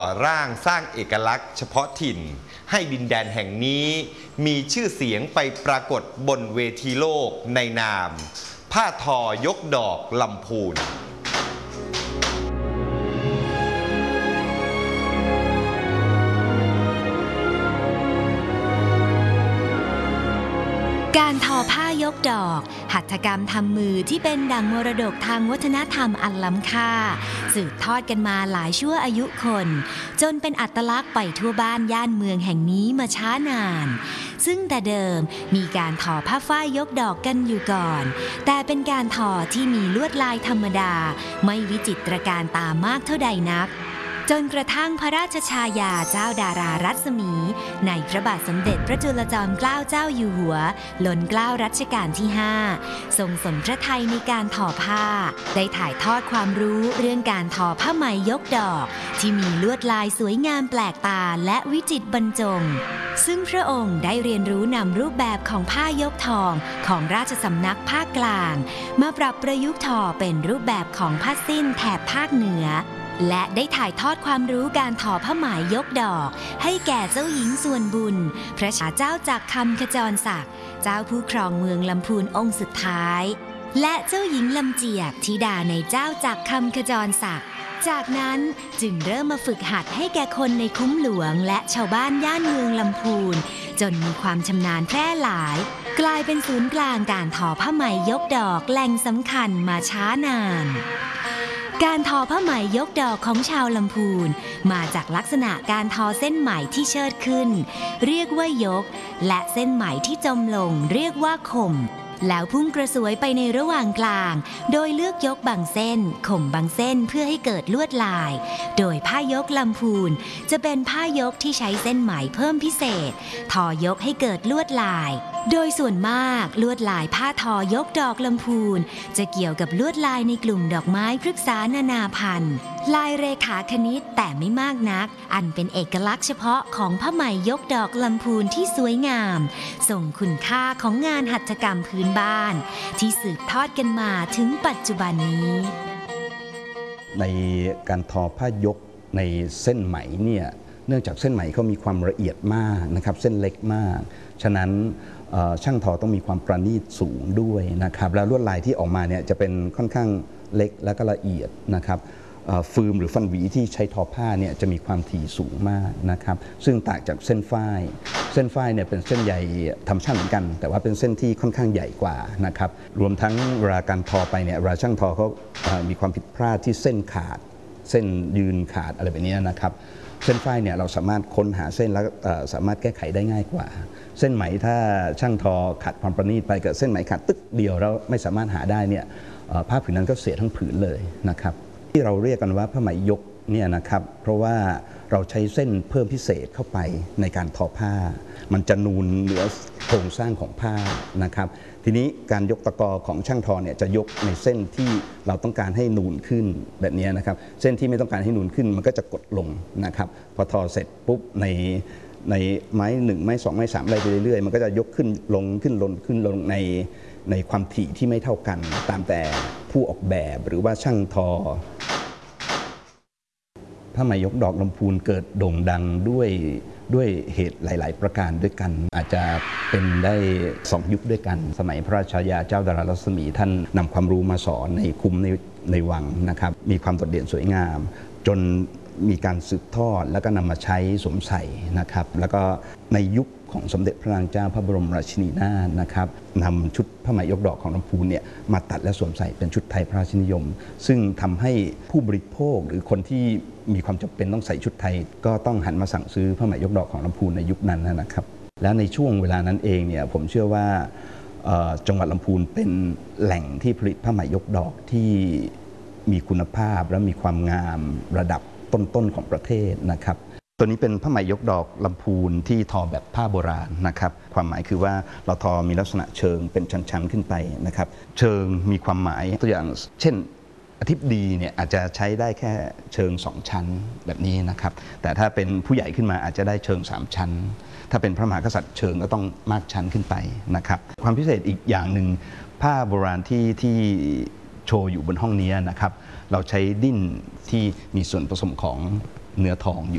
ร่างสร้างเอกลักษณ์เฉพาะถิ่นให้ดินแดนแห่งนี้มีชื่อเสียงไปปรากฏบนเวทีโลกในนามผ้าทอยกดอกลำพูนการทอผ้ายกดอกหัตถกรรมทำมือที่เป็นดั่งมรดกทางวัฒนธรรมอันล้ำค่าสืบทอดกันมาหลายชั่วอายุคนจนเป็นอัตลักษณ์ไปทั่วบ้านย่านเมืองแห่งนี้มาช้านานซึ่งแต่เดิมมีการทอผ้าฝ้ายยกดอกกันอยู่ก่อนแต่เป็นการทอที่มีลวดลายธรรมดาไม่วิจิตรการตามากเท่าใดนักจนกระทั่งพระราชชายาเจ้าดารารัศมีในพระบาทสมเด็จพระจุลจอมเกล้าเจ้าอยู่หัวล้นเกล้ารัชกาลที่5ทรงสนพระทัยในการทอผ้าได้ถ่ายทอดความรู้เรื่องการทอผ้าไหมยกดอกที่มีลวดลายสวยงามแปลกตาและวิจิตรบรรจงซึ่งพระองค์ได้เรียนรู้นำรูปแบบของผ้ายกทองของราชสำนักภาคกลางมาปรับประยุกต์ทอเป็นรูปแบบของผ้าสิ้นแถบภาคเหนือและได้ถ่ายทอดความรู้การทอผ้าไหมยกดอกให้แก่เจ้าหญิงส่วนบุญพระเจ้าจักรคำขจรศักดิ์เจ้าผู้ครองเมืองลำพูนองค์สุดท้ายและเจ้าหญิงลำเจียกธิดาในเจ้าจักรคำขจรศักดิ์จากนั้นจึงเริ่มมาฝึกหัดให้แก่คนในคุ้มหลวงและชาวบ้านย่านเมืองลำพูนจนมีความชำนาญแพร่หลายกลายเป็นศูนย์กลางการทอผ้าไหมยกดอกแหล่งสำคัญมาช้านานการทอผ้าไหมยกดอกของชาวลำพูนมาจากลักษณะการทอเส้นไหมที่เชิดขึ้นเรียกว่ายกและเส้นไหมที่จมลงเรียกว่าข่มแล้วพุ่งกระสวยไปในระหว่างกลางโดยเลือกยกบางเส้นข่มบางเส้นเพื่อให้เกิดลวดลายโดยผ้ายกลำพูนจะเป็นผ้ายกที่ใช้เส้นไหมเพิ่มพิเศษทอยกให้เกิดลวดลายโดยส่วนมากลวดลายผ้าทอยกดอกลำพูนจะเกี่ยวกับลวดลายในกลุ่มดอกไม้พฤกษานานาพันธุ์ลายเรขาคณิตแต่ไม่มากนักอันเป็นเอกลักษณ์เฉพาะของผ้าไหมยกดอกลำพูนที่สวยงามส่งคุณค่าของงานหัตถกรรมพื้นบ้านที่สืบทอดกันมาถึงปัจจุบันนี้ในการทอผ้ายกในเส้นไหมเนี่ยเนื่องจากเส้นไหมเขามีความละเอียดมากนะครับเส้นเล็กมากฉะนั้นช่างทอต้องมีความประณีตสูงด้วยนะครับแล้วลวดลายที่ออกมาเนี่ยจะเป็นค่อนข้างเล็กและก็ละเอียดนะครับฟืมหรือฟันหวีที่ใช้ทอผ้าเนี่ยจะมีความถี่สูงมากนะครับซึ่งต่างจากเส้นฝ้ายเนี่ยเป็นเส้นใยธรรมชาติเหมือนกันแต่ว่าเป็นเส้นที่ค่อนข้างใหญ่กว่านะครับรวมทั้งเวลาการทอไปเนี่ยเวลาช่างทอเขามีความผิดพลาดที่เส้นขาดเส้นยืนขาดอะไรแบบนี้นะครับเส้นฝ้ายเนี่ยเราสามารถค้นหาเส้นแล้วสามารถแก้ไขได้ง่ายกว่าเส้นไหมถ้าช่างทอขาดความประณีตไปกับเส้นไหมขาดตึกเดียวแล้วไม่สามารถหาได้เนี่ยผ้าผืนนั้นก็เสียทั้งผืนเลยนะครับที่เราเรียกกันว่าผ้าไหมยกเนี่ยนะครับเพราะว่าเราใช้เส้นเพิ่มพิเศษเข้าไปในการทอผ้ามันจะนูนเหนือโครงสร้างของผ้านะครับทีนี้การยกตะกอของช่างทอเนี่ยจะยกในเส้นที่เราต้องการให้นูนขึ้นแบบนี้นะครับเส้นที่ไม่ต้องการให้นูนขึ้นมันก็จะกดลงนะครับพอทอเสร็จปุ๊บในไม้1ไม้2ไม้3อะไรไปเรื่อยๆมันก็จะยกขึ้นลงขึ้นลงขึ้นลงในความถี่ที่ไม่เท่ากันตามแต่ผู้ออกแบบหรือว่าช่างทอผ้าไหมยกดอกลำพูนเกิดโด่งดังด้วยเหตุหลายๆประการด้วยกันอาจจะเป็นได้2ยุคด้วยกันสมัยพระราชายาเจ้าดารารัศมีท่านนำความรู้มาสอนในคุ้มในวังนะครับมีความโดดเด่นสวยงามจนมีการสืบทอดแล้วก็นำมาใช้สวมใส่นะครับแล้วก็ในยุคของสมเด็จพระนางเจ้าพระบรมราชินีนาถนะครับนำชุดผ้าไหมยกดอกของลำพูนเนี่ยมาตัดและสวมใส่เป็นชุดไทยพระราชนิยมซึ่งทำให้ผู้บริโภคหรือคนที่มีความจำเป็นต้องใส่ชุดไทยก็ต้องหันมาสั่งซื้อผ้าไหมยกดอกของลำพูนในยุคนั้นนะครับแล้วในช่วงเวลานั้นเองเนี่ยผมเชื่อว่าจังหวัดลำพูนเป็นแหล่งที่ผลิตผ้าไหมยกดอกที่มีคุณภาพและมีความงามระดับต้นๆของประเทศนะครับตัวนี้เป็นผ้าไหมยกดอกลำพูนที่ทอแบบผ้าโบราณนะครับความหมายคือว่าเราทอมีลักษณะเชิงเป็นชั้นๆขึ้นไปนะครับเชิงมีความหมายตัวอย่างเช่นอธิบดีเนี่ยอาจจะใช้ได้แค่เชิง2ชั้นแบบนี้นะครับแต่ถ้าเป็นผู้ใหญ่ขึ้นมาอาจจะได้เชิง3ชั้นถ้าเป็นพระมหากษัตริย์เชิงก็ต้องมากชั้นขึ้นไปนะครับความพิเศษอีกอย่างหนึ่งผ้าโบราณที่โชว์อยู่บนห้องนี้นะครับเราใช้ดิ้นที่มีส่วนผสมของเนื้อทองอยู่